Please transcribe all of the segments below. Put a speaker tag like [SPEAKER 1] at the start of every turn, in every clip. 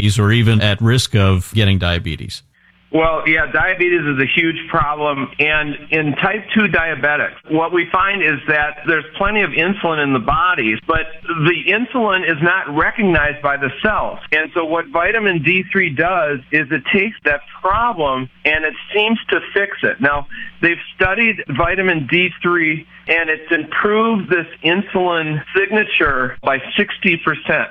[SPEAKER 1] diabetes or even at risk of getting diabetes?
[SPEAKER 2] Well, yeah, diabetes is a huge problem. And in type 2 diabetics, what we find is that there's plenty of insulin in the body, but the insulin is not recognized by the cells. And so what vitamin D3 does is it takes that problem and it seems to fix it. Now, they've studied vitamin D3 and it's improved this insulin signature by 60%.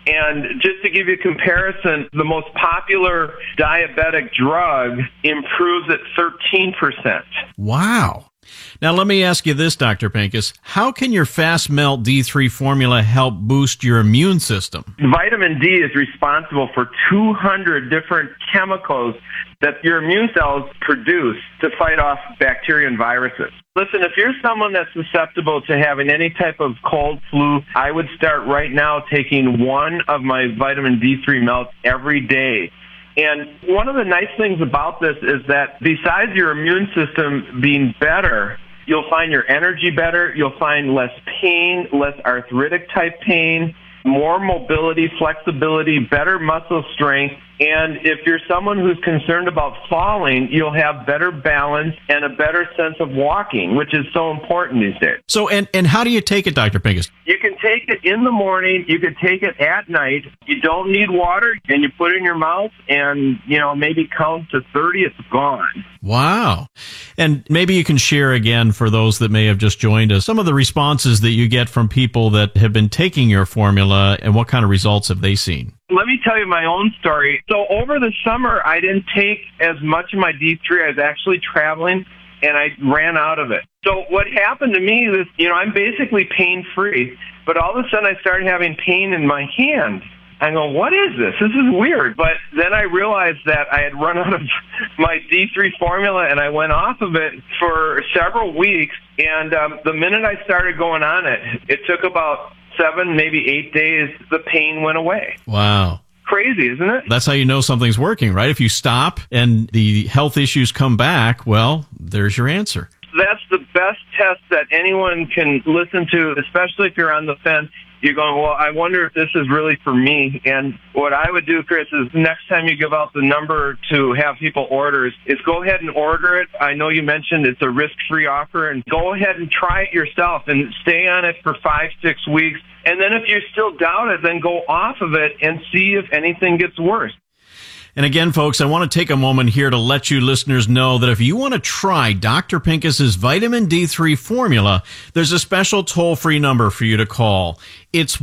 [SPEAKER 2] And just to give you a comparison, the most popular diabetic drug improves at 13%.
[SPEAKER 1] Wow. Now, let me ask you this, Dr. Pincus. How can your Fast Melt D3 formula help boost your immune system?
[SPEAKER 2] Vitamin D is responsible for 200 different chemicals that your immune cells produce to fight off bacteria and viruses. Listen, if you're someone that's susceptible to having any type of cold, flu, I would start right now taking one of my vitamin D3 melts every day. And one of the nice things about this is that besides your immune system being better, you'll find your energy better, you'll find less pain, less arthritic type pain, more mobility, flexibility, better muscle strength. And if you're someone who's concerned about falling, you'll have better balance and a better sense of walking, which is so important these days.
[SPEAKER 1] So, and how do you take it, Dr. Pincus?
[SPEAKER 2] You can take it in the morning. You can take it at night. You don't need water, and you put it in your mouth, and, maybe count to 30, it's gone.
[SPEAKER 1] Wow. And maybe you can share again, for those that may have just joined us, some of the responses that you get from people that have been taking your formula, and what kind of results have they seen?
[SPEAKER 2] Let me tell you my own story. So over the summer, I didn't take as much of my D3. I was actually traveling, and I ran out of it. So what happened to me is, I'm basically pain-free, but all of a sudden I started having pain in my hand. I go, what is this? This is weird. But then I realized that I had run out of my D3 formula, and I went off of it for several weeks. And the minute I started going on it, it took about 7, maybe 8 days, the pain went away.
[SPEAKER 1] Wow.
[SPEAKER 2] Crazy, isn't it?
[SPEAKER 1] That's how you know something's working, right? If you stop and the health issues come back, well, there's your answer.
[SPEAKER 2] That's the best test that anyone can listen to, especially if you're on the fence. You're going, well, I wonder if this is really for me. And what I would do, Chris, is next time you give out the number to have people order is go ahead and order it. I know you mentioned it's a risk-free offer, and go ahead and try it yourself and stay on it for 5-6 weeks. And then if you still doubt it, then go off of it and see if anything gets worse.
[SPEAKER 1] And again, folks, I want to take a moment here to let you listeners know that if you want to try Dr. Pincus's vitamin D3 formula, there's a special toll-free number for you to call. It's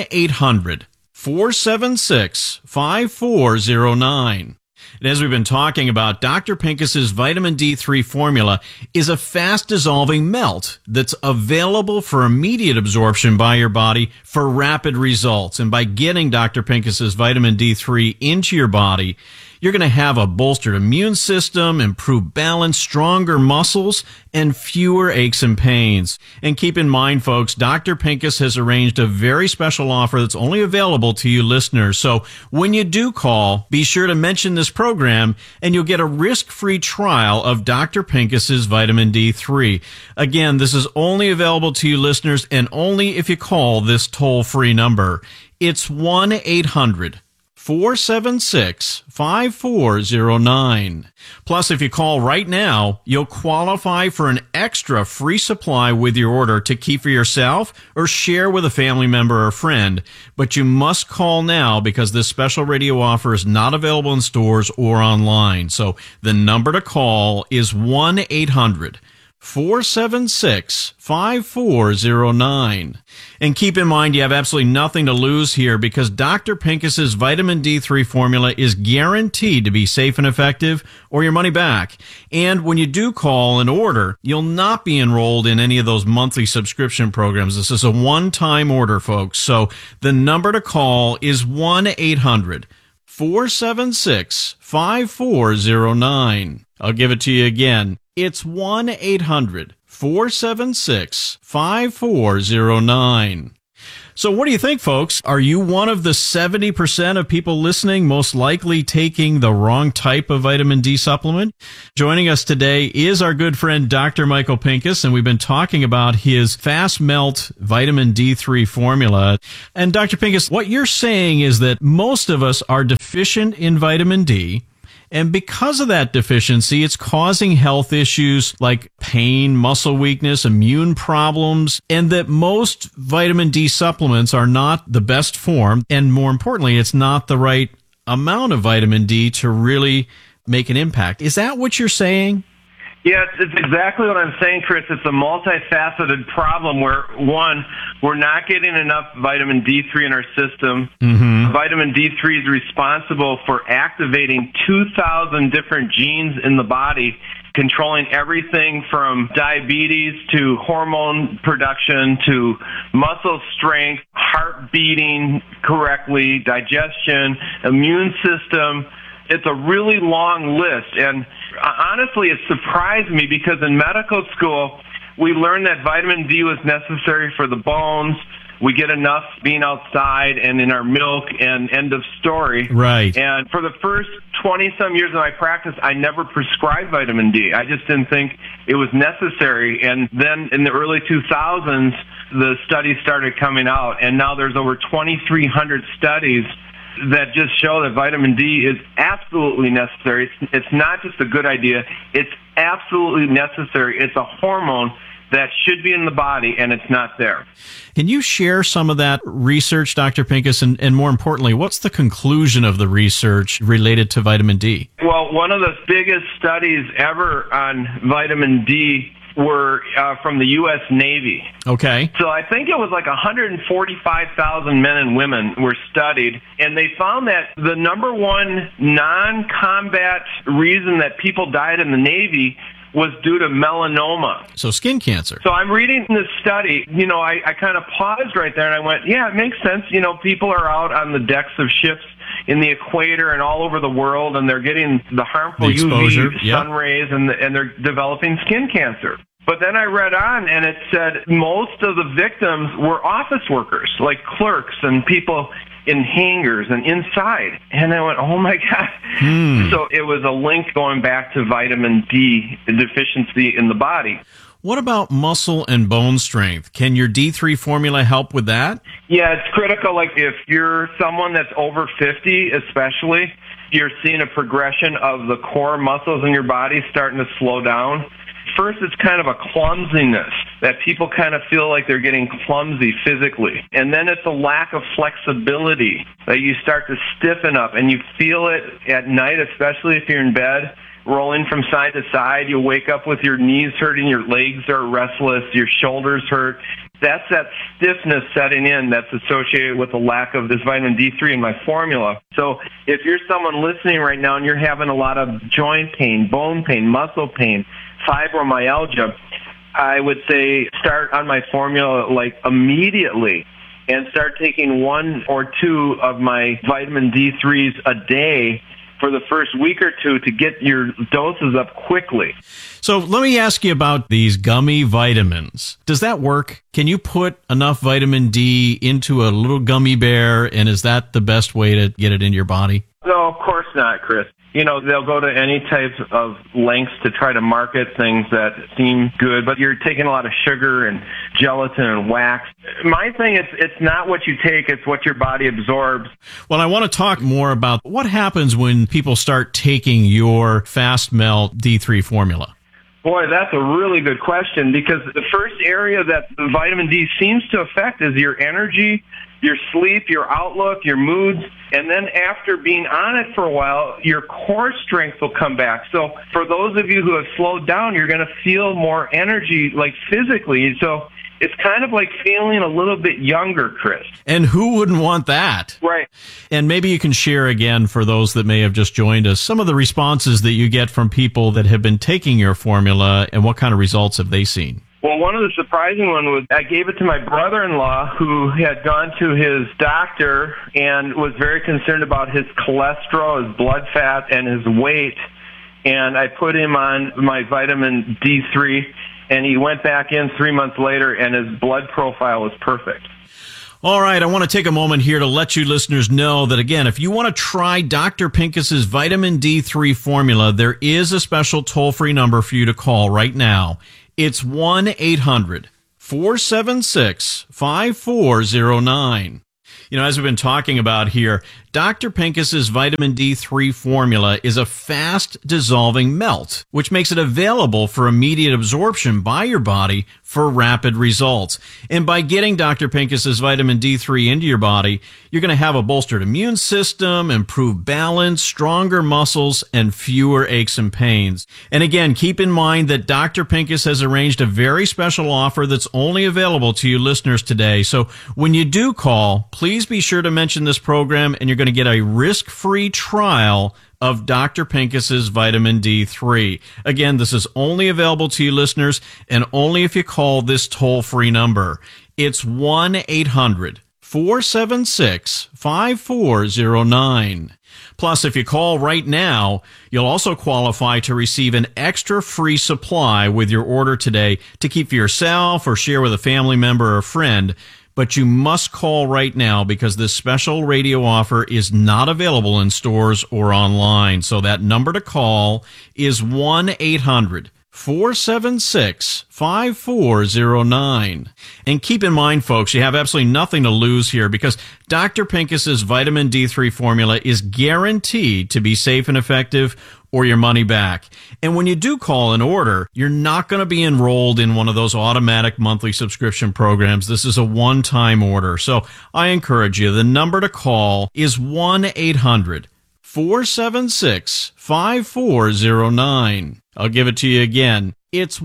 [SPEAKER 1] 1-800-476-5409. And as we've been talking about, Dr. Pincus's vitamin D3 formula is a fast-dissolving melt that's available for immediate absorption by your body for rapid results. And by getting Dr. Pincus's vitamin D3 into your body, you're going to have a bolstered immune system, improved balance, stronger muscles, and fewer aches and pains. And keep in mind, folks, Dr. Pincus has arranged a very special offer that's only available to you listeners. So when you do call, be sure to mention this program, and you'll get a risk-free trial of Dr. Pincus's vitamin D3. Again, this is only available to you listeners, and only if you call this toll-free number. It's 1-800-476-5409. Plus, if you call right now, you'll qualify for an extra free supply with your order to keep for yourself or share with a family member or friend. But you must call now because this special radio offer is not available in stores or online. So the number to call is 1-800-476-5409. And keep in mind, you have absolutely nothing to lose here because Dr. Pincus's vitamin D3 formula is guaranteed to be safe and effective or your money back. And when you do call and order, you'll not be enrolled in any of those monthly subscription programs. This is a one-time order, folks. So the number to call is 1-800-476-5409. I'll give it to you again. It's 1-800-476-5409. So what do you think, folks? Are you one of the 70% of people listening most likely taking the wrong type of vitamin D supplement? Joining us today is our good friend, Dr. Michael Pinkus, and we've been talking about his Fast Melt vitamin D3 formula. And Dr. Pinkus, what you're saying is that most of us are deficient in vitamin D. And because of that deficiency, it's causing health issues like pain, muscle weakness, immune problems, and that most vitamin D supplements are not the best form. And more importantly, it's not the right amount of vitamin D to really make an impact. Is that what you're saying?
[SPEAKER 2] Yeah, it's exactly what I'm saying, Chris. It's a multifaceted problem where, one, we're not getting enough vitamin D3 in our system. Mm-hmm. Vitamin D3 is responsible for activating 2,000 different genes in the body, controlling everything from diabetes to hormone production to muscle strength, heart beating correctly, digestion, immune system. It's a really long list, and honestly, it surprised me because in medical school, we learned that vitamin D was necessary for the bones. We get enough being outside and in our milk, and end of story.
[SPEAKER 1] Right.
[SPEAKER 2] And for the first 20-some years of my practice, I never prescribed vitamin D. I just didn't think it was necessary. And then in the early 2000s, the studies started coming out, and now there's over 2,300 studies that just show that vitamin D is absolutely necessary. It's not just a good idea. It's absolutely necessary. It's a hormone that should be in the body, and it's not there.
[SPEAKER 1] Can you share some of that research, Dr. Pinkus, and more importantly, what's the conclusion of the research related to vitamin D?
[SPEAKER 2] Well, one of the biggest studies ever on vitamin D were from the U.S. Navy.
[SPEAKER 1] Okay.
[SPEAKER 2] So I think it was like 145,000 men and women were studied, and they found that the number one non-combat reason that people died in the Navy was due to melanoma.
[SPEAKER 1] So skin cancer.
[SPEAKER 2] So I'm reading this study, I kind of paused right there and I went, yeah, it makes sense. People are out on the decks of ships in the equator and all over the world, and they're getting the harmful UV sun rays, and they're developing skin cancer. But then I read on, and it said most of the victims were office workers, like clerks and people in hangars and inside. And I went, oh, my God. So it was a link going back to vitamin D deficiency in the body.
[SPEAKER 1] What about muscle and bone strength? Can your D3 formula help with that?
[SPEAKER 2] Yeah, it's critical. Like if you're someone that's over 50, especially, you're seeing a progression of the core muscles in your body starting to slow down. First, it's kind of a clumsiness that people kind of feel like they're getting clumsy physically. And then it's a lack of flexibility that you start to stiffen up, and you feel it at night, especially if you're in bed, rolling from side to side. You'll wake up with your knees hurting, your legs are restless, your shoulders hurt. That's that stiffness setting in that's associated with the lack of this vitamin D3 in my formula. So if you're someone listening right now and you're having a lot of joint pain, bone pain, muscle pain, fibromyalgia, I would say start on my formula like immediately and start taking 1 or 2 of my vitamin D3s a day for the first week or two to get your doses up quickly.
[SPEAKER 1] So let me ask you about these gummy vitamins. Does that work? Can you put enough vitamin D into a little gummy bear, and is that the best way to get it in your body?
[SPEAKER 2] No, of course not, Chris. They'll go to any type of lengths to try to market things that seem good, but you're taking a lot of sugar and gelatin and wax. My thing is, it's not what you take, it's what your body absorbs.
[SPEAKER 1] Well, I want to talk more about what happens when people start taking your Fast Melt D3 formula.
[SPEAKER 2] Boy, that's a really good question, because the first area that the vitamin D seems to affect is your energy, your sleep, your outlook, your moods, and then after being on it for a while, your core strength will come back. So for those of you who have slowed down, you're going to feel more energy, like physically. So it's kind of like feeling a little bit younger, Chris.
[SPEAKER 1] And who wouldn't want that?
[SPEAKER 2] Right.
[SPEAKER 1] And maybe you can share again, for those that may have just joined us, some of the responses that you get from people that have been taking your formula, and what kind of results have they seen?
[SPEAKER 2] Well, one of the surprising ones was I gave it to my brother-in-law, who had gone to his doctor and was very concerned about his cholesterol, his blood fat, and his weight. And I put him on my vitamin D3, and he went back in 3 months later, and his blood profile was perfect.
[SPEAKER 1] All right, I want to take a moment here to let you listeners know that, again, if you want to try Dr. Pincus's vitamin D3 formula, there is a special toll-free number for you to call right now. It's 1-800-476-5409. You know, as we've been talking about here, Dr. Pincus's vitamin D3 formula is a fast-dissolving melt, which makes it available for immediate absorption by your body for rapid results. And by getting Dr. Pincus's vitamin D3 into your body, you're going to have a bolstered immune system, improved balance, stronger muscles, and fewer aches and pains. And again, keep in mind that Dr. Pincus has arranged a very special offer that's only available to you listeners today. So when you do call, please be sure to mention this program, and you're going to get a risk-free trial of Dr. Pincus's vitamin D3. Again, this is only available to you listeners, and only if you call this toll-free number. It's 1-800-476-5409. Plus, if you call right now, you'll also qualify to receive an extra free supply with your order today to keep for yourself or share with a family member or friend. But you must call right now because this special radio offer is not available in stores or online. So that number to call is 1-800-476-5409. And keep in mind, folks, you have absolutely nothing to lose here because Dr. Pincus's vitamin D3 formula is guaranteed to be safe and effective or your money back. And when you do call an order, you're not going to be enrolled in one of those automatic monthly subscription programs. This is a one-time order. So I encourage you, the number to call is 1-800-476-5409. I'll give it to you again. It's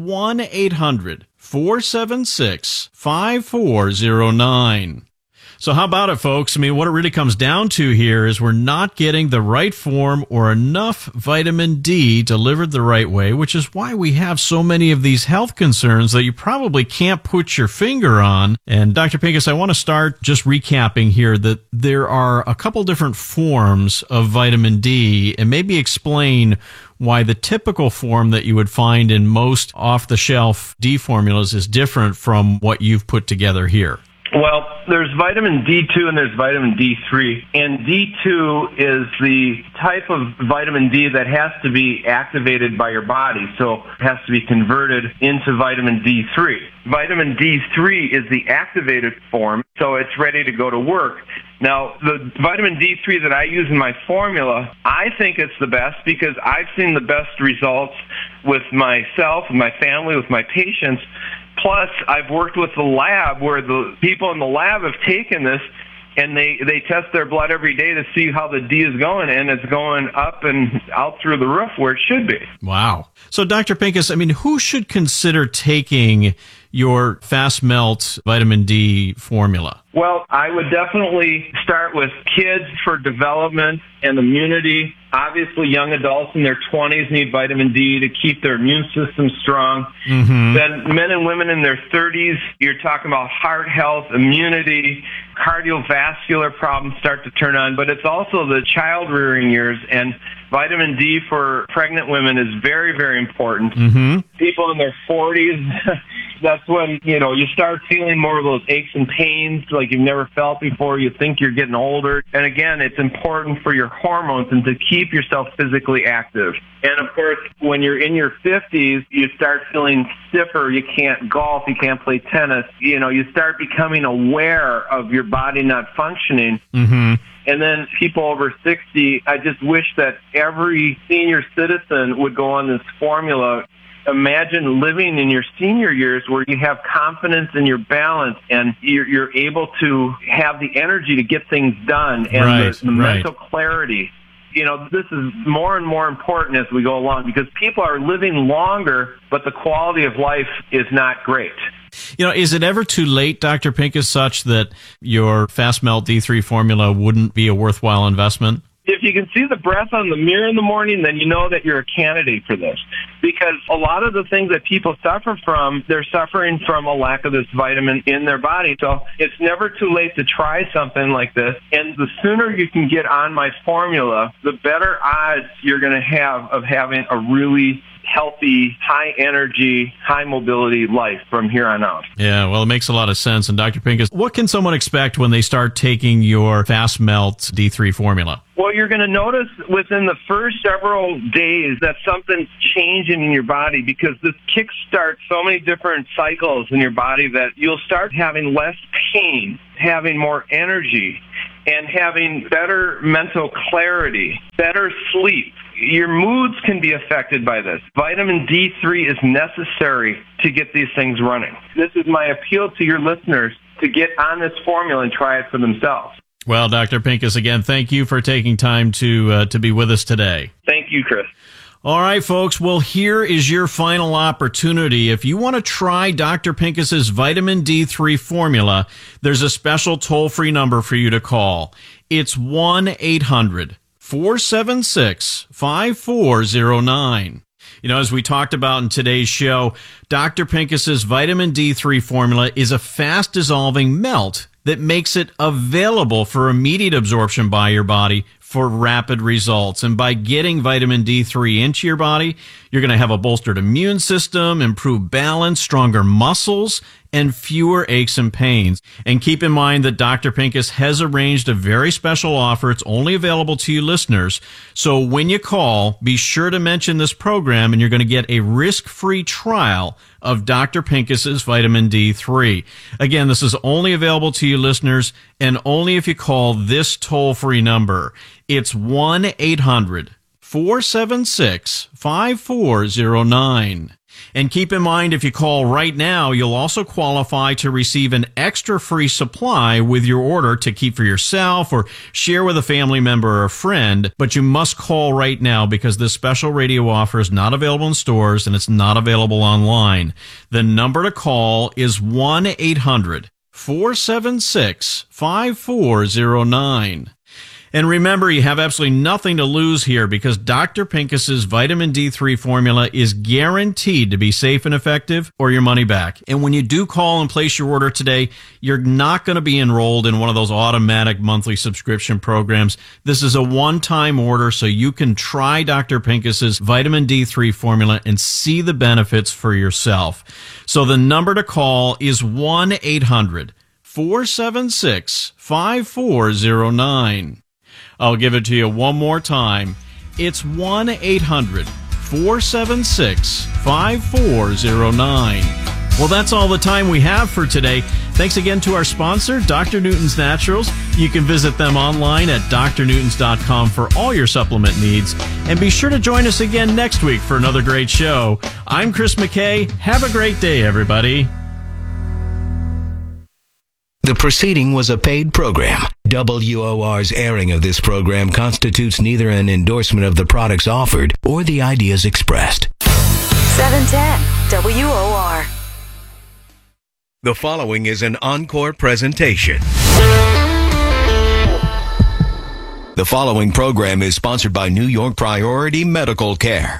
[SPEAKER 1] 1-800-476-5409. So how about it, folks? I mean, what it really comes down to here is we're not getting the right form or enough vitamin D delivered the right way, which is why we have so many of these health concerns that you probably can't put your finger on. And Dr. Pincus, I want to start just recapping here that there are a couple different forms of vitamin D, and maybe explain why the typical form that you would find in most off-the-shelf D formulas is different from what you've put together here.
[SPEAKER 2] Well, there's vitamin D2 and there's vitamin D3. And D2 is the type of vitamin D that has to be activated by your body, so it has to be converted into vitamin D3. Vitamin D3 is the activated form, so it's ready to go to work. Now, the vitamin D3 that I use in my formula, I think it's the best because I've seen the best results with myself, with my family, with my patients. Plus, I've worked with the lab where the people in the lab have taken this and they test their blood every day to see how the D is going, and it's going up and out through the roof where it should be.
[SPEAKER 1] Wow. So, Dr. Pincus, I mean, who should consider taking your fast melt vitamin D formula?
[SPEAKER 2] Well, I would definitely start with kids for development and immunity. Obviously, young adults in their 20s need vitamin D to keep their immune system strong. Mm-hmm. Then men and women in their 30s, you're talking about heart health, immunity, cardiovascular problems start to turn on. But it's also the child-rearing years, and vitamin D for pregnant women is very, very important. Mm-hmm. People in their 40s, that's when, you start feeling more of those aches and pains like you've never felt before. You think you're getting older. And again, it's important for your hormones and to keep yourself physically active. And of course, when you're in your 50s, you start feeling stiffer. You can't golf. You can't play tennis. You start becoming aware of your body not functioning. Mm-hmm. And then people over 60, I just wish that every senior citizen would go on this formula. Imagine living in your senior years where you have confidence in your balance and you're able to have the energy to get things done and the mental clarity. This is more and more important as we go along because people are living longer, but the quality of life is not great.
[SPEAKER 1] Is it ever too late, Dr. Pincus, such that your Fast Melt D3 formula wouldn't be a worthwhile investment?
[SPEAKER 2] If you can see the breath on the mirror in the morning, then you know that you're a candidate for this. Because a lot of the things that people suffer from, they're suffering from a lack of this vitamin in their body. So it's never too late to try something like this. And the sooner you can get on my formula, the better odds you're going to have of having a really healthy, high energy, high mobility life from here on out.
[SPEAKER 1] Yeah, well, it makes a lot of sense. And Dr. Pincus, what can someone expect when they start taking your Fast Melt D3 formula?
[SPEAKER 2] Well, you're going to notice within the first several days that something's changing in your body, because this kickstarts so many different cycles in your body that you'll start having less pain, having more energy, and having better mental clarity, better sleep. Your moods can be affected by this. Vitamin D3 is necessary to get these things running. This is my appeal to your listeners to get on this formula and try it for themselves.
[SPEAKER 1] Well, Dr. Pincus, again, thank you for taking time to be with us today.
[SPEAKER 2] Thank you, Chris.
[SPEAKER 1] All right, folks. Well, here is your final opportunity. If you want to try Dr. Pincus's vitamin D3 formula, there's a special toll-free number for you to call. It's 1-800-476-5409. You know, as we talked about in today's show, Dr. Pincus's vitamin D3 formula is a fast-dissolving melt that makes it available for immediate absorption by your body for rapid results. And by getting vitamin D3 into your body, you're going to have a bolstered immune system, improved balance, stronger muscles, and fewer aches and pains. And keep in mind that Dr. Pincus has arranged a very special offer. It's only available to you listeners. So when you call, be sure to mention this program, and you're going to get a risk-free trial of Dr. Pincus's vitamin D3. Again, this is only available to you listeners, and only if you call this toll-free number. It's 1-800-476-5409. And keep in mind, if you call right now, you'll also qualify to receive an extra free supply with your order to keep for yourself or share with a family member or a friend. But you must call right now, because this special radio offer is not available in stores and it's not available online. The number to call is 1-800-476-5409. And remember, you have absolutely nothing to lose here, because Dr. Pincus's vitamin D3 formula is guaranteed to be safe and effective, or your money back. And when you do call and place your order today, you're not going to be enrolled in one of those automatic monthly subscription programs. This is a one-time order, so you can try Dr. Pincus's vitamin D3 formula and see the benefits for yourself. So the number to call is 1-800-476-5409. I'll give it to you one more time. It's 1-800-476-5409. Well, that's all the time we have for today. Thanks again to our sponsor, Dr. Newton's Naturals. You can visit them online at drnewtons.com for all your supplement needs. And be sure to join us again next week for another great show. I'm Chris McKay. Have a great day, everybody.
[SPEAKER 3] The proceeding was a paid program. WOR's airing of this program constitutes neither an endorsement of the products offered or the ideas expressed.
[SPEAKER 4] 710 WOR.
[SPEAKER 3] The following is an encore presentation. The following program is sponsored by New York Priority Medical Care.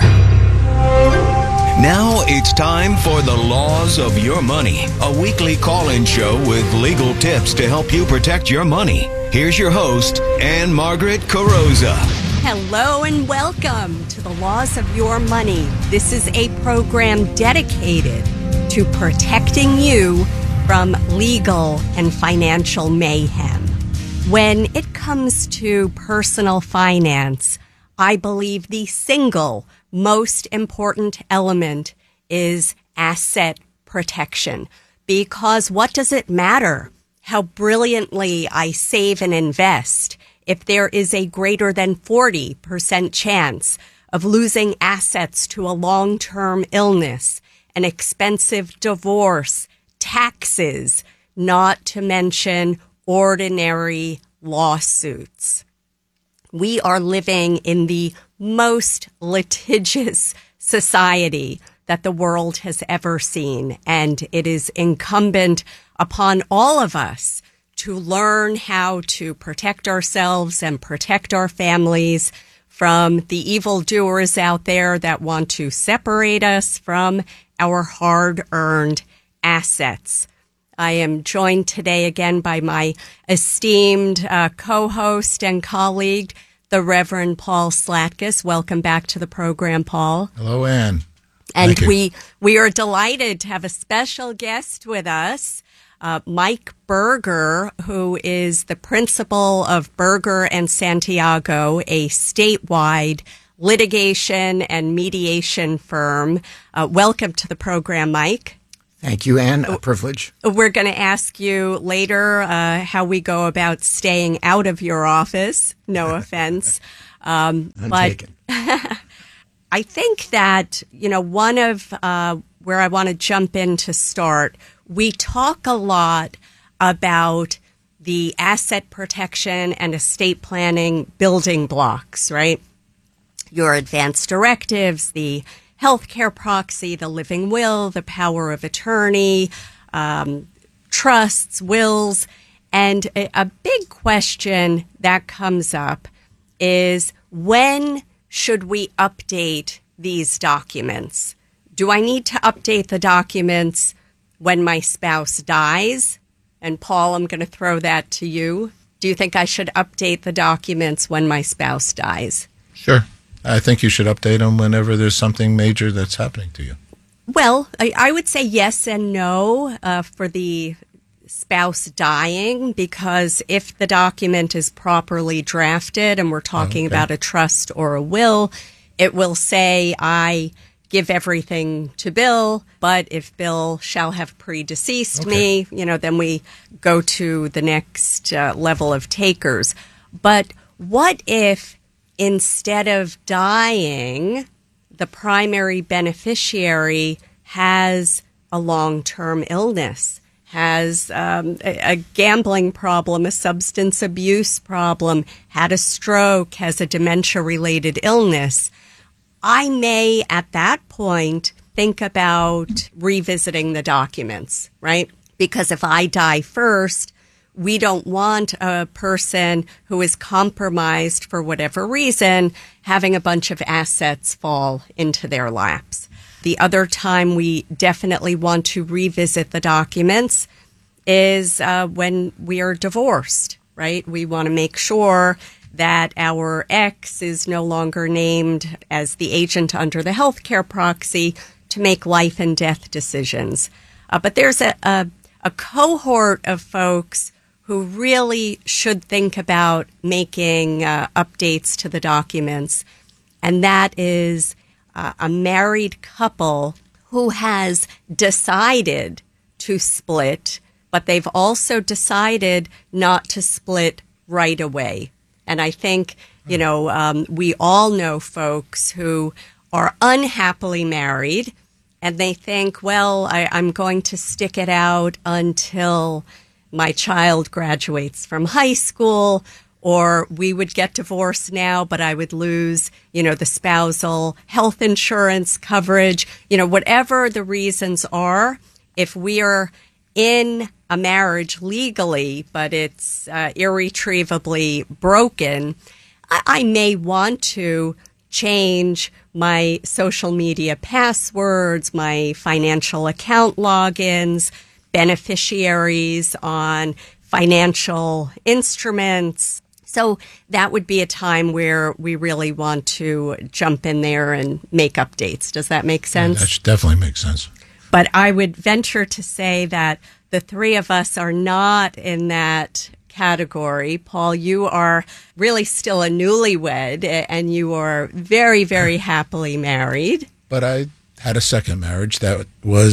[SPEAKER 3] Now it's time for The Laws of Your Money, a weekly call-in show with legal tips to help you protect your money. Here's your host, Ann Margaret Carrozza.
[SPEAKER 5] Hello and welcome to The Laws of Your Money. This is a program dedicated to protecting you from legal and financial mayhem. When it comes to personal finance, I believe the single most important element is asset protection. Because what does it matter how brilliantly I save and invest if there is a greater than 40% chance of losing assets to a long-term illness, an expensive divorce, taxes, not to mention ordinary lawsuits? We are living in the most litigious society that the world has ever seen, and it is incumbent upon all of us to learn how to protect ourselves and protect our families from the evildoers out there that want to separate us from our hard-earned assets. I am joined today again by my esteemed co-host and colleague, the Reverend Paul Slatkus. Welcome back to the program, Paul.
[SPEAKER 6] Hello, Ann.
[SPEAKER 5] And we are delighted to have a special guest with us, Mike Berger, who is the principal of Berger and Santiago, a statewide litigation and mediation firm. Welcome to the program, Mike.
[SPEAKER 6] Thank you, Anne. A privilege.
[SPEAKER 5] We're going to ask you later how we go about staying out of your office. No offense. But I think that, one of where I want to jump in to start, we talk a lot about the asset protection and estate planning building blocks, right? Your advance directives, the healthcare proxy, the living will, the power of attorney, trusts, wills. And a big question that comes up is, when should we update these documents? Do I need to update the documents when my spouse dies? And Paul, I'm going to throw that to you. Do you think I should update the documents when my spouse dies?
[SPEAKER 7] Sure. I think you should update them whenever there's something major that's happening to you.
[SPEAKER 5] Well, I would say yes and no for the spouse dying, because if the document is properly drafted, and we're talking about a trust or a will, it will say, I give everything to Bill, but if Bill shall have predeceased me, then we go to the next level of takers. But what if instead of dying, the primary beneficiary has a long-term illness, has a gambling problem, a substance abuse problem, had a stroke, has a dementia-related illness? I may, at that point, think about revisiting the documents, right? Because if I die first, we don't want a person who is compromised for whatever reason having a bunch of assets fall into their laps. The other time we definitely want to revisit the documents is when we are divorced, right? We want to make sure that our ex is no longer named as the agent under the healthcare proxy to make life and death decisions. But there's a cohort of folks who really should think about making updates to the documents, and that is a married couple who has decided to split, but they've also decided not to split right away. And I think, we all know folks who are unhappily married, and they think, well, I'm going to stick it out until my child graduates from high school, or we would get divorced now, but I would lose, the spousal health insurance coverage, whatever the reasons are. If we are in a marriage legally, but it's irretrievably broken, I may want to change my social media passwords, my financial account logins, beneficiaries on financial instruments. So that would be a time where we really want to jump in there and make updates. Does that make sense?
[SPEAKER 7] Yeah, that definitely makes sense.
[SPEAKER 5] But I would venture to say that the three of us are not in that category. Paul, you are really still a newlywed, and you are very, very happily married.
[SPEAKER 7] But I had a second marriage that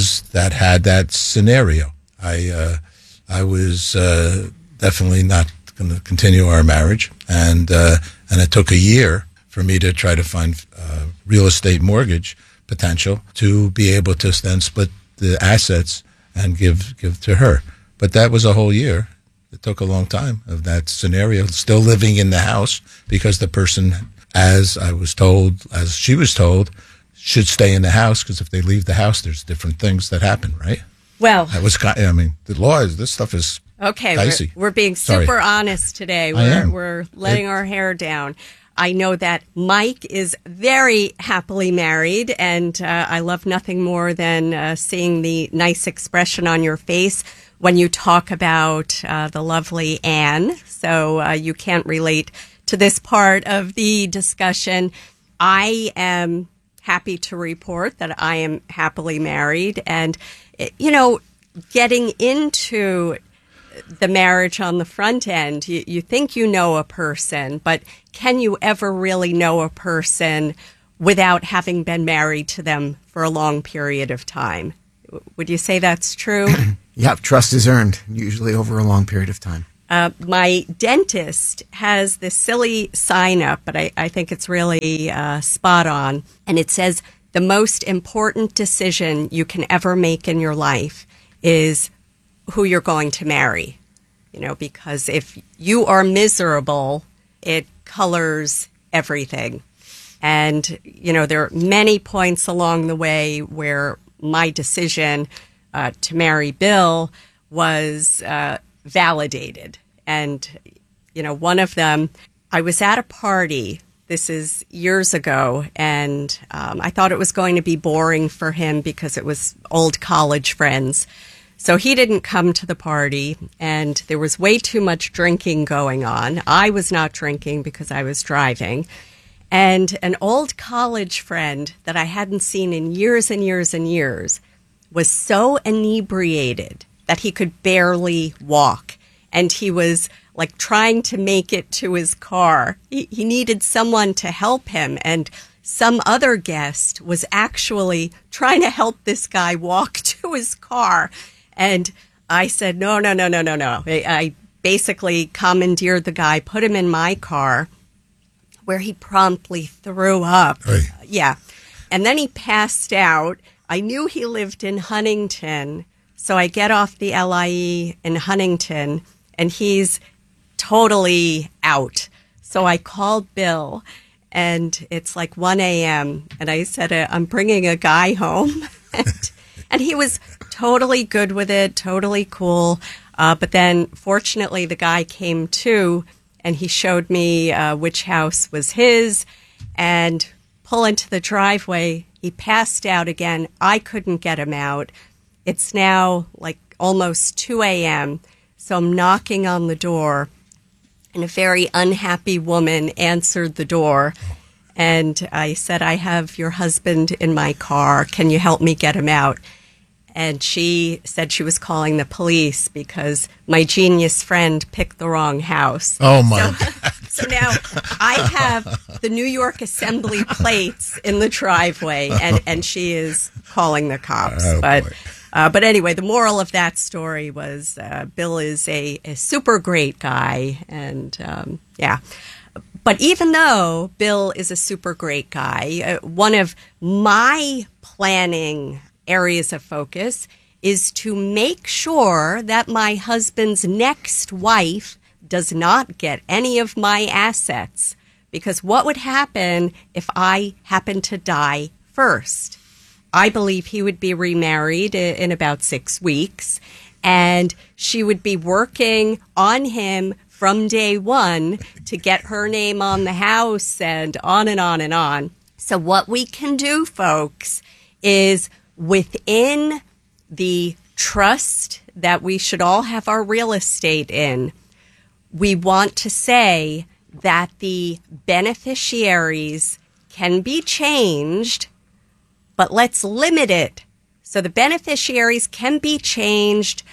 [SPEAKER 7] had that scenario. I was definitely not going to continue our marriage, and it took a year for me to try to find real estate mortgage potential to be able to then split the assets and give to her. But that was a whole year. It took a long time of that scenario, still living in the house, because the person, as she was told, should stay in the house, because if they leave the house, there's different things that happen, right?
[SPEAKER 5] Well,
[SPEAKER 7] that was, the law is, this stuff is dicey.
[SPEAKER 5] We're being super honest today. We're letting our hair down. I know that Mike is very happily married, and I love nothing more than seeing the nice expression on your face when you talk about the lovely Anne. So you can't relate to this part of the discussion. I am happy to report that I am happily married. And, getting into the marriage on the front end, you think you know a person, but can you ever really know a person without having been married to them for a long period of time? Would you say that's true?
[SPEAKER 6] Yeah, trust is earned, usually over a long period of time.
[SPEAKER 5] My dentist has this silly sign up, but I think it's really spot on. And it says, the most important decision you can ever make in your life is who you're going to marry. Because if you are miserable, it colors everything. And, there are many points along the way where my decision to marry Bill was validated. And, one of them, I was at a party, this is years ago, and I thought it was going to be boring for him because it was old college friends. So he didn't come to the party, and there was way too much drinking going on. I was not drinking because I was driving. And an old college friend that I hadn't seen in years and years and years was so inebriated that he could barely walk. And he was like trying to make it to his car. He needed someone to help him. And some other guest was actually trying to help this guy walk to his car. And I said, no. I basically commandeered the guy, put him in my car, where he promptly threw up.
[SPEAKER 7] Hey.
[SPEAKER 5] Yeah. And then he passed out. I knew he lived in Huntington, so I get off the LIE in Huntington, and he's totally out. So I called Bill, and it's like 1 a.m., and I said, I'm bringing a guy home. And he was totally good with it, totally cool. But then, fortunately, the guy came to, and he showed me which house was his, and pull into the driveway. He passed out again. I couldn't get him out. It's now like almost 2 a.m., so I'm knocking on the door, and a very unhappy woman answered the door. And I said, I have your husband in my car. Can you help me get him out? And she said she was calling the police because my genius friend picked the wrong house.
[SPEAKER 7] Oh, my God.
[SPEAKER 5] So now I have the New York Assembly plates in the driveway, and she is calling the cops.
[SPEAKER 7] Oh,
[SPEAKER 5] but anyway, the moral of that story was Bill is a super great guy. And, yeah. But even though Bill is a super great guy, one of my planning areas of focus is to make sure that my husband's next wife does not get any of my assets. Because what would happen if I happened to die first? I believe he would be remarried in about 6 weeks, and she would be working on him from day one to get her name on the house, and on and on and on. So what we can do, folks, is within the trust that we should all have our real estate in, we want to say that the beneficiaries can be changed, but let's limit it. So the beneficiaries can be changed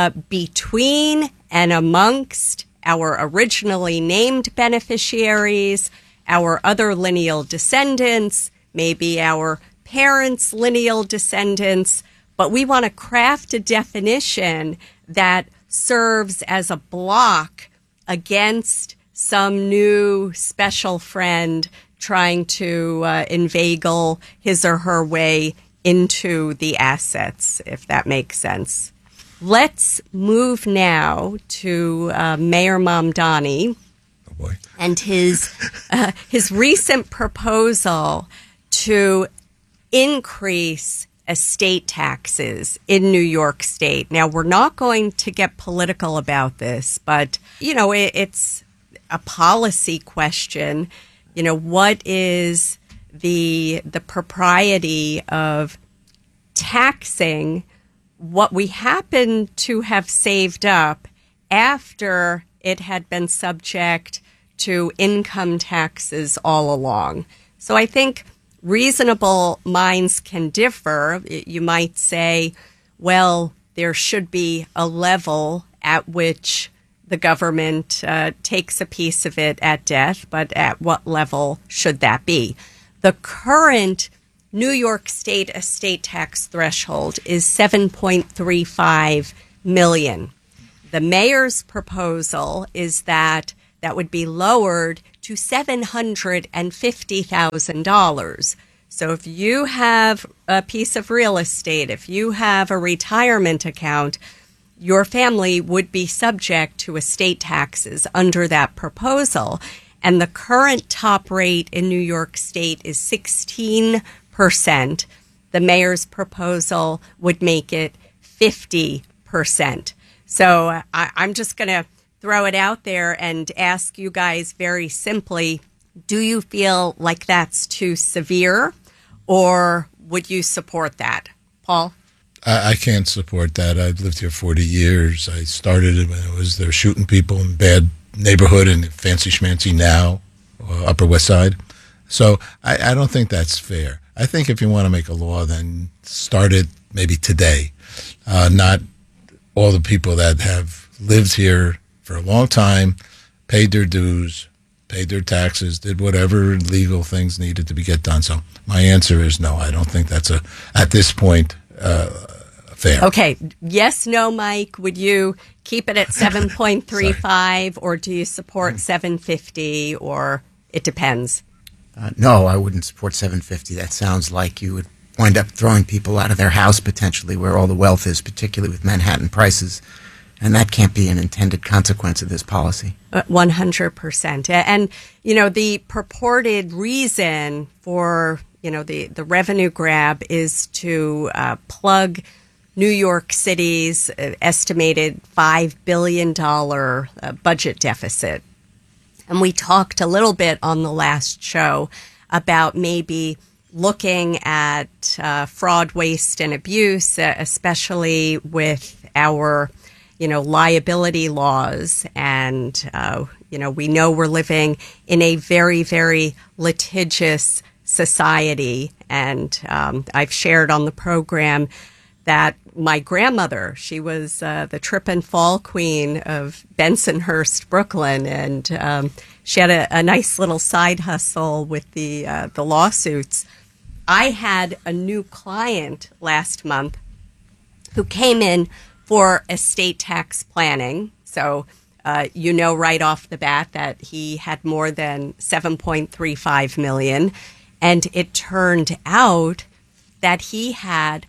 [SPEAKER 5] between and amongst our originally named beneficiaries, our other lineal descendants, maybe our parents' lineal descendants, but we want to craft a definition that serves as a block against some new special friend trying to inveigle his or her way into the assets, if that makes sense. Let's move now to Mayor Mamdani and his recent proposal to increase estate taxes in New York State. Now, we're not going to get political about this, but, it's a policy question. What is the propriety of taxing what we happen to have saved up after it had been subject to income taxes all along? So I think reasonable minds can differ. You might say, well, there should be a level at which the government takes a piece of it at death, but at what level should that be? The current New York State estate tax threshold is $7.35 million. The mayor's proposal is that would be lowered to $750,000. So if you have a piece of real estate, if you have a retirement account, your family would be subject to estate taxes under that proposal. And the current top rate in New York State is 16%. The mayor's proposal would make it 50%. So I'm just going to throw it out there and ask you guys very simply, do you feel like that's too severe, or would you support that? Paul?
[SPEAKER 7] I can't support that. I've lived here 40 years. I started it when they were shooting people in bad neighborhood and fancy schmancy now, Upper West Side. So I don't think that's fair. I think if you want to make a law, then start it maybe today. Not all the people that have lived here for a long time, paid their dues, paid their taxes, did whatever legal things needed to get done. So my answer is no. I don't think that's at this point, fair.
[SPEAKER 5] Okay. Yes, no, Mike. Would you keep it at 7.35 or do you support 750, or it depends?
[SPEAKER 6] No, I wouldn't support 750. That sounds like you would wind up throwing people out of their house potentially, where all the wealth is, particularly with Manhattan prices. And that can't be an intended consequence of this policy.
[SPEAKER 5] 100%. And, the purported reason for, the revenue grab is to plug New York City's estimated $5 billion budget deficit. And we talked a little bit on the last show about maybe looking at fraud, waste, and abuse, especially with our liability laws. And, we know we're living in a very, very litigious society. And I've shared on the program that my grandmother, she was the trip and fall queen of Bensonhurst, Brooklyn. And she had a nice little side hustle with the lawsuits. I had a new client last month who came in for estate tax planning. So, right off the bat that he had more than $7.35 million. And it turned out that he had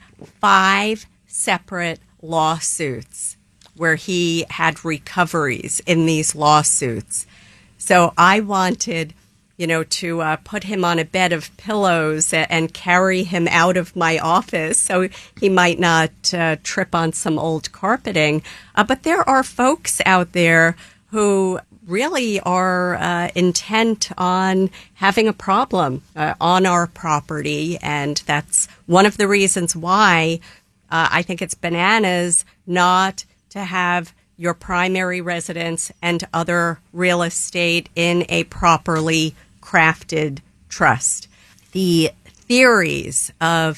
[SPEAKER 5] 5 separate lawsuits where he had recoveries in these lawsuits. So I wanted, to put him on a bed of pillows and carry him out of my office so he might not trip on some old carpeting. But there are folks out there who really are intent on having a problem on our property. And that's one of the reasons why I think it's bananas not to have your primary residence and other real estate in a properly crafted trust. The theories of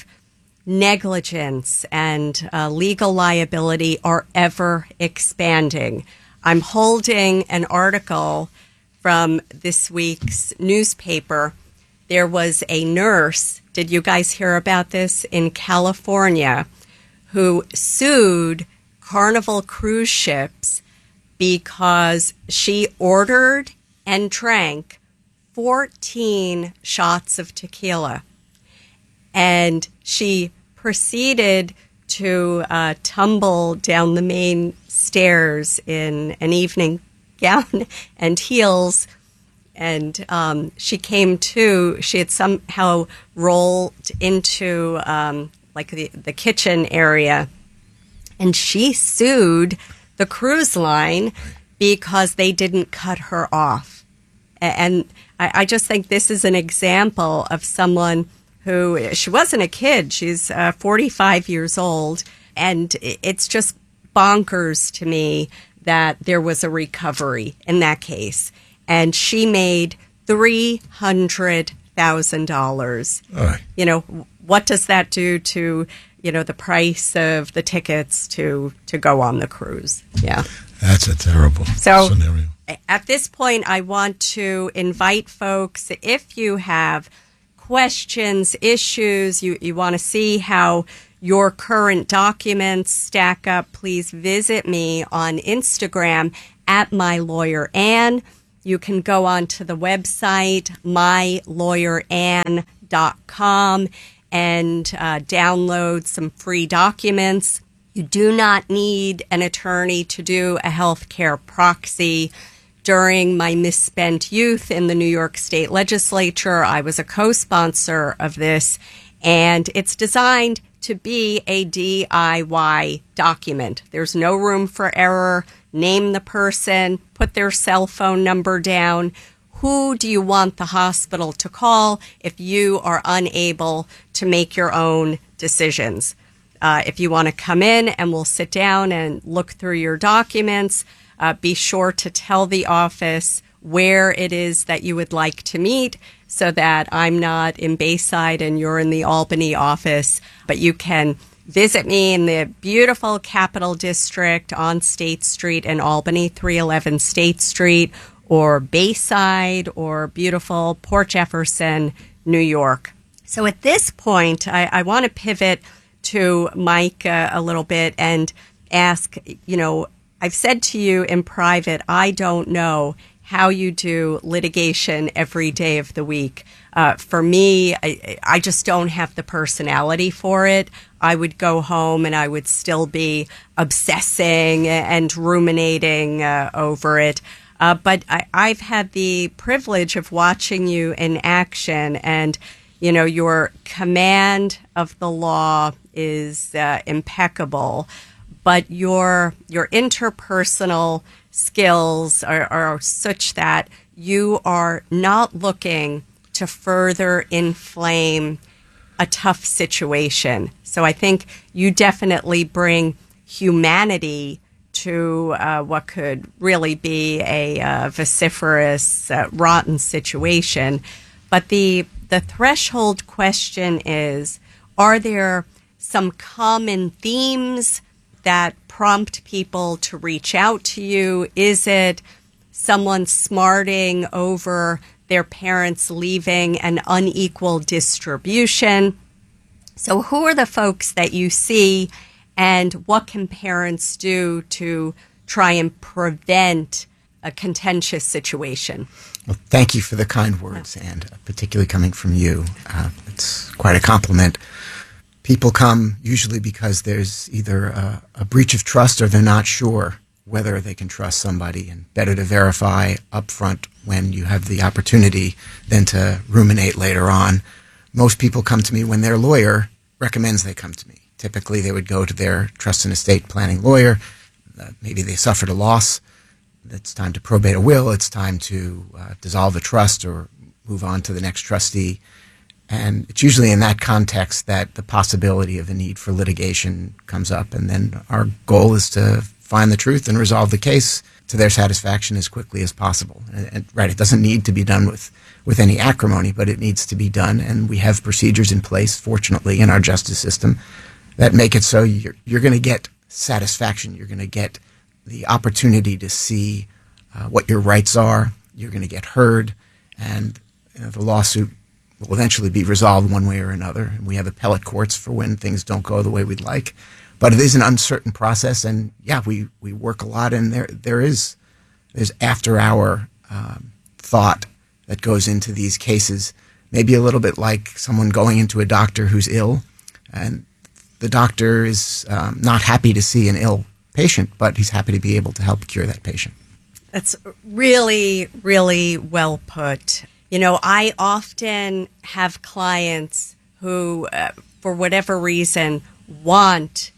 [SPEAKER 5] negligence and legal liability are ever expanding. I'm holding an article from this week's newspaper. There was a nurse, did you guys hear about this, in California, who sued Carnival cruise ships because she ordered and drank 14 shots of tequila. And she proceeded to tumble down the main stairs in an evening gown and heels. And she came to, she had somehow rolled into the kitchen area. And she sued the cruise line because they didn't cut her off. And I just think this is an example of someone who, she wasn't a kid. She's 45 years old. And it's just bonkers to me that there was a recovery in that case. And she made $300,000. $8,000.
[SPEAKER 7] All right.
[SPEAKER 5] You know, what does that do to, you know, the price of the tickets to go on the cruise? Yeah.
[SPEAKER 7] That's a terrible scenario.
[SPEAKER 5] At this point, I want to invite folks, if you have questions, issues, you want to see how your current documents stack up, please visit me on Instagram at MyLawyerAnn. You can go on to the website, mylawyerann.com, and download some free documents. You do not need an attorney to do a healthcare proxy. During my misspent youth in the New York State Legislature, I was a co-sponsor of this, and it's designed to be a DIY document. There's no room for error. Name the person, put their cell phone number down. Who do you want the hospital to call if you are unable to make your own decisions? If you want to come in and we'll sit down and look through your documents, be sure to tell the office where it is that you would like to meet so that I'm not in Bayside and you're in the Albany office, but you can visit me in the beautiful Capital District on State Street in Albany, 311 State Street, or Bayside, or beautiful Port Jefferson, New York. So at this point, I want to pivot to Mike a little bit and ask, you know, I've said to you in private, I don't know how you do litigation every day of the week. For me, I just don't have the personality for it. I would go home and I would still be obsessing and ruminating over it. But I've had the privilege of watching you in action, and, you know, your command of the law is impeccable, but your interpersonal skills are such that you are not looking to further inflame a tough situation. So I think you definitely bring humanity to what could really be a vociferous, rotten situation. But the threshold question is, are there some common themes that prompt people to reach out to you? Is it someone smarting over their parents leaving an unequal distribution? So who are the folks that you see, and what can parents do to try and prevent a contentious situation?
[SPEAKER 6] Well, thank you for the kind words, and particularly coming from you. It's quite a compliment. People come usually because there's either a breach of trust or they're not sure whether they can trust somebody, and better to verify up front when you have the opportunity than to ruminate later on. Most people come to me when their lawyer recommends they come to me. Typically, they would go to their trust and estate planning lawyer. Maybe they suffered a loss. It's time to probate a will. It's time to dissolve a trust or move on to the next trustee. And it's usually in that context that the possibility of a need for litigation comes up. And then our goal is to find the truth and resolve the case to their satisfaction as quickly as possible. And right, it doesn't need to be done with any acrimony, but it needs to be done. And we have procedures in place, fortunately, in our justice system that make it so you're going to get satisfaction. You're going to get the opportunity to see what your rights are. You're going to get heard, and the lawsuit will eventually be resolved one way or another. And we have appellate courts for when things don't go the way we'd like. But it is an uncertain process, and yeah, we work a lot, and there's after-hour thought that goes into these cases, maybe a little bit like someone going into a doctor who's ill, and the doctor is not happy to see an ill patient, but he's happy to be able to help cure that patient.
[SPEAKER 5] That's really, really well put. You know, I often have clients who, for whatever reason, want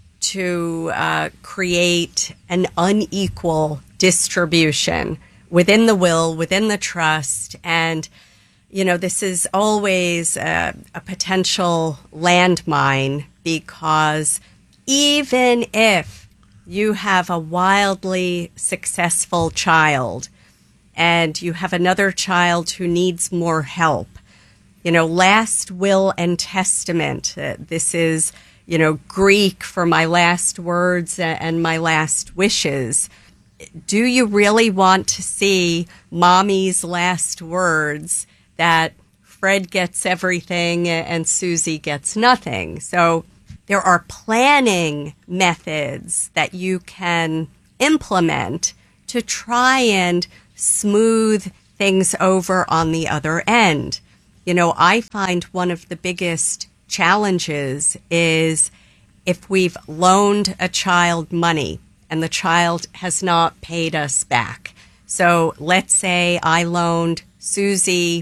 [SPEAKER 5] to create an unequal distribution within the will, within the trust. And, you know, this is always a potential landmine, because even if you have a wildly successful child and you have another child who needs more help, last will and testament. This is, Greek for my last words and my last wishes. Do you really want to see mommy's last words that Fred gets everything and Susie gets nothing? So there are planning methods that you can implement to try and smooth things over on the other end. I find one of the biggest challenges is if we've loaned a child money and the child has not paid us back. So let's say I loaned Susie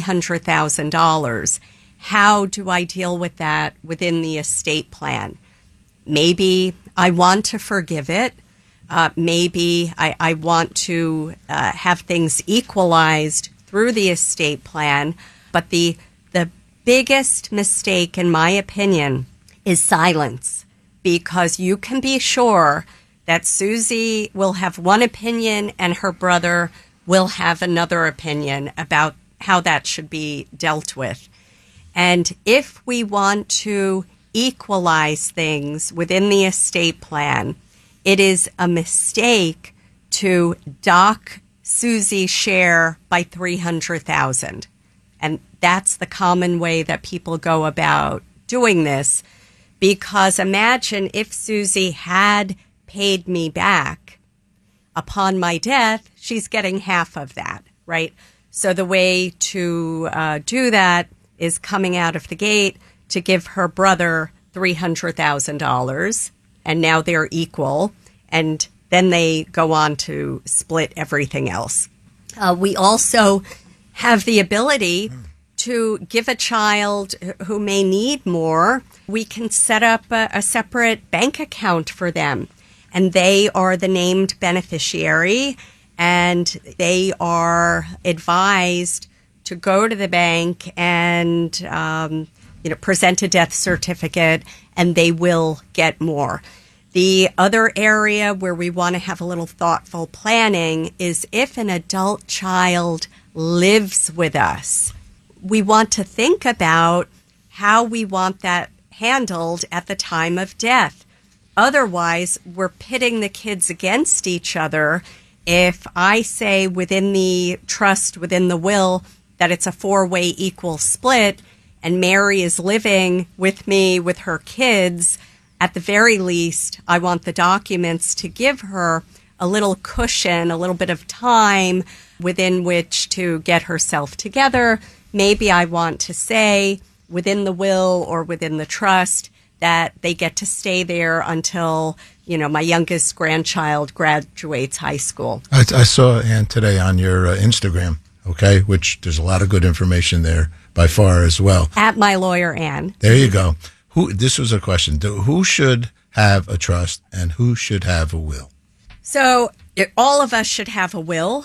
[SPEAKER 5] $300,000. How do I deal with that within the estate plan? Maybe I want to forgive it. Maybe I want to have things equalized through the estate plan. But the biggest mistake, in my opinion, is silence, because you can be sure that Susie will have one opinion and her brother will have another opinion about how that should be dealt with. And if we want to equalize things within the estate plan, it is a mistake to dock Susie's share by $300,000. And that's the common way that people go about doing this, because imagine if Susie had paid me back upon my death, she's getting half of that, right? So the way to do that is coming out of the gate to give her brother $300,000, and now they're equal, and then they go on to split everything else. We also have the ability to give a child who may need more. We can set up a separate bank account for them, and they are the named beneficiary, and they are advised to go to the bank and present a death certificate, and they will get more. The other area where we want to have a little thoughtful planning is if an adult child lives with us. We want to think about how we want that handled at the time of death. Otherwise, we're pitting the kids against each other. If I say within the trust, within the will, that it's a 4-way equal split, and Mary is living with me with her kids, at the very least, I want the documents to give her a little cushion, a little bit of time within which to get herself together. Maybe I want to say within the will or within the trust that they get to stay there until, my youngest grandchild graduates high school.
[SPEAKER 7] I saw, Ann, today on your Instagram, okay, which there's a lot of good information there by far as well.
[SPEAKER 5] At My Lawyer Ann.
[SPEAKER 7] There you go. This was a question. Who should have a trust and who should have a will?
[SPEAKER 5] So all of us should have a will.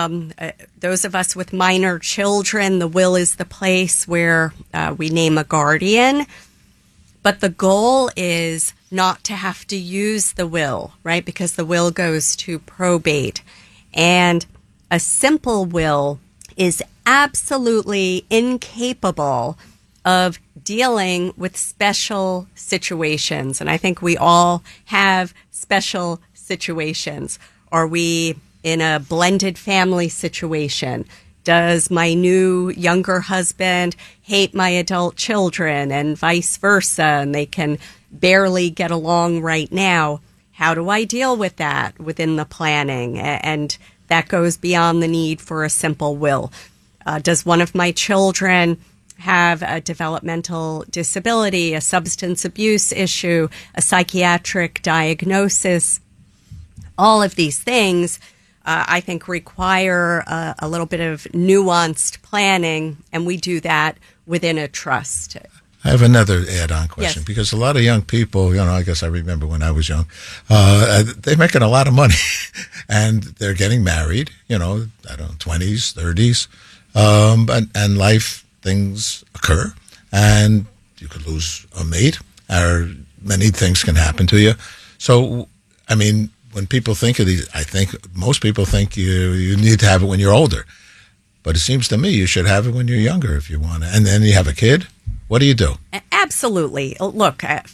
[SPEAKER 5] Those of us with minor children, the will is the place where we name a guardian. But the goal is not to have to use the will, right? Because the will goes to probate. And a simple will is absolutely incapable of dealing with special situations. And I think we all have special situations. Are we in a blended family situation? Does my new younger husband hate my adult children and vice versa, and they can barely get along right now? How do I deal with that within the planning? And that goes beyond the need for a simple will. Does one of my children have a developmental disability, a substance abuse issue, a psychiatric diagnosis? All of these things, I think, require a little bit of nuanced planning, and we do that within a trust.
[SPEAKER 7] I have another add-on question,
[SPEAKER 5] yes.
[SPEAKER 7] Because a lot of young people, I guess I remember when I was young, they're making a lot of money and they're getting married, 20s, 30s, and life things occur, and you could lose a mate, or many things can happen to you. So, when people think of these, I think most people think you need to have it when you're older. But it seems to me you should have it when you're younger if you want to. And then you have a kid. What do you do?
[SPEAKER 5] Absolutely. Look,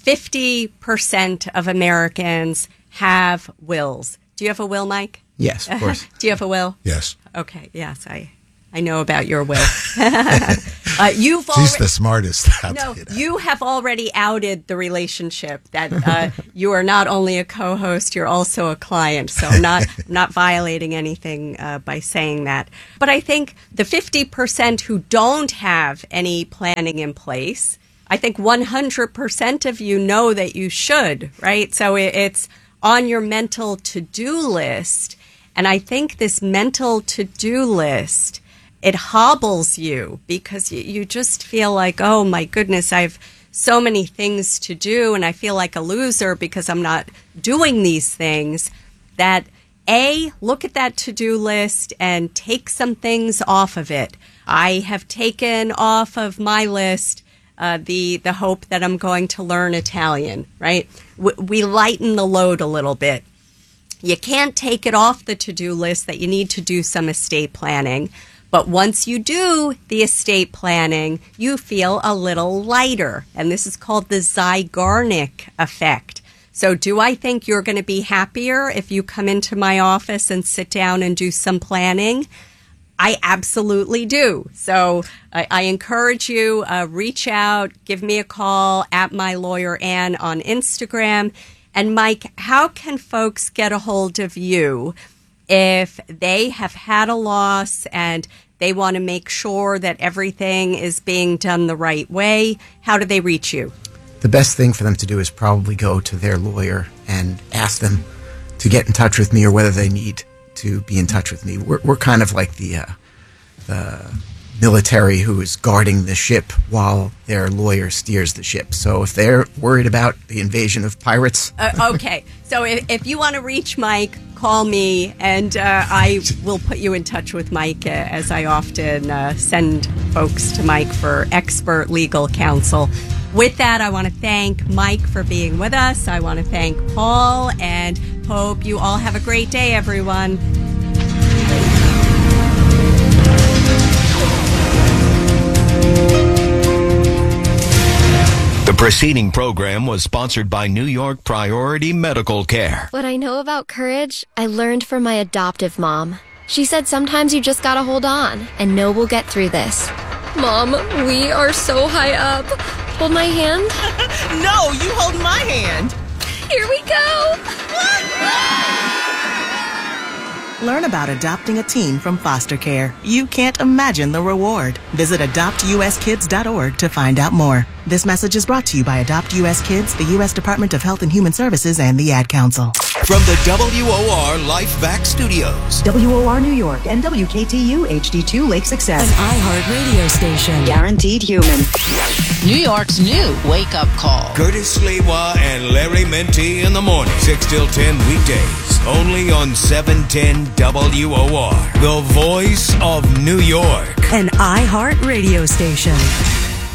[SPEAKER 5] 50% of Americans have wills. Do you have a will, Mike?
[SPEAKER 6] Yes, of course.
[SPEAKER 5] Do you have a will?
[SPEAKER 7] Yes.
[SPEAKER 5] Okay. Yes, I know about your will.
[SPEAKER 7] She's the smartest.
[SPEAKER 5] You have already outed the relationship that you are not only a co-host, you're also a client. So I'm not violating anything by saying that. But I think the 50% who don't have any planning in place, I think 100% of you know that you should, right? So it's on your mental to-do list. And I think this mental to-do list, it hobbles you because you just feel like, oh my goodness, I have so many things to do and I feel like a loser because I'm not doing these things. That look at that to-do list and take some things off of it. I have taken off of my list the hope that I'm going to learn Italian, right? We lighten the load a little bit. You can't take it off the to-do list that you need to do some estate planning. But once you do the estate planning, you feel a little lighter. And this is called the Zeigarnik effect. So do I think you're going to be happier if you come into my office and sit down and do some planning? I absolutely do. So I encourage you, reach out, give me a call at @MyLawyerAnn on Instagram. And Mike, how can folks get a hold of you if they have had a loss and they want to make sure that everything is being done the right way? How do they reach you?
[SPEAKER 6] The best thing for them to do is probably go to their lawyer and ask them to get in touch with me, or whether they need to be in touch with me. We're kind of like the military who is guarding the ship while their lawyer steers the ship. So if they're worried about the invasion of pirates...
[SPEAKER 5] Okay. So if you want to reach Mike, call me, and I will put you in touch with Mike, as I often send folks to Mike for expert legal counsel. With that, I want to thank Mike for being with us. I want to thank Paul, and hope you all have a great day, everyone.
[SPEAKER 3] The preceding program was sponsored by New York Priority Medical Care.
[SPEAKER 8] What I know about courage, I learned from my adoptive mom. She said sometimes you just gotta hold on and know we'll get through this. Mom, we are so high up. Hold my hand.
[SPEAKER 9] No, you hold my hand.
[SPEAKER 8] Here we go.
[SPEAKER 9] Learn about adopting a teen from foster care. You can't imagine the reward. Visit adoptuskids.org to find out more. This message is brought to you by Adopt US Kids, the U.S. Department of Health and Human Services, and the Ad Council.
[SPEAKER 3] From the WOR LifeVac Studios.
[SPEAKER 10] WOR New York and WKTU HD2 Lake Success.
[SPEAKER 4] An iHeart radio station.
[SPEAKER 10] Guaranteed human.
[SPEAKER 11] New York's new wake-up call.
[SPEAKER 3] Curtis Lewa and Larry Menti in the morning. 6 till 10 weekdays. Only on 710 WOR. The voice of New York.
[SPEAKER 4] An iHeart radio station.